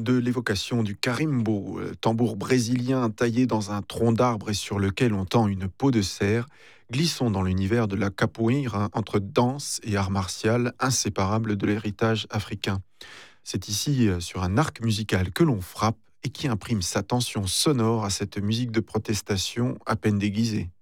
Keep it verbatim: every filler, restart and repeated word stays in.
de l'évocation du carimbo, euh, tambour brésilien taillé dans un tronc d'arbre et sur lequel on tend une peau de cerf. Glissons dans l'univers de la capoeira entre danse et art martial, inséparables de l'héritage africain. C'est ici, euh, sur un arc musical que l'on frappe et qui imprime sa tension sonore à cette musique de protestation à peine déguisée.